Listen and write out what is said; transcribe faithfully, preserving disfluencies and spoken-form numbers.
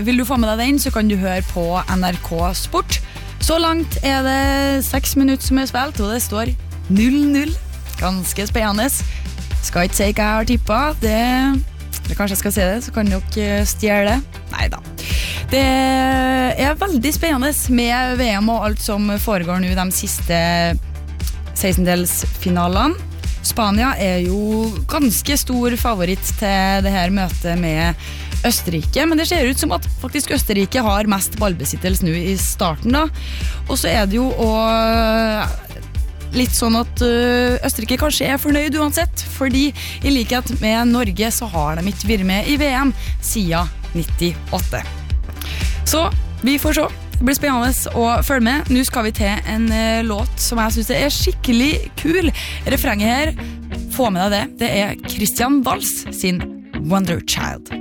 vil du få med deg den, så kan du høre på N R K Sport. Så langt er det seks minutter som er spilt, og det står null null. Ganske spennende. Skal ikke si hva jeg har tippet. Det, eller kanskje jeg skal si det, så kan dere stjele det. Neida. Det er veldig spennende med V M og alt som foregår nå de siste sekstendelsfinalene. Spania er jo ganske stor favoritt til det her møtet med Østerrike, men det ser ut som at faktisk Østerrike har mest ballbesittelse nå i starten da. Og så er det jo og litt sånn at Østerrike kanskje er fornøyd uansett, fordi i likhet med Norge så har de ikke vært med i V M siden nittiåtte. Så vi får se. Det blir spennende å følge med. Nå skal vi til en uh, låt som jeg synes er skikkelig kul. Refrenget her, få med deg det. Det er Christian Waltz sin Wonder Child.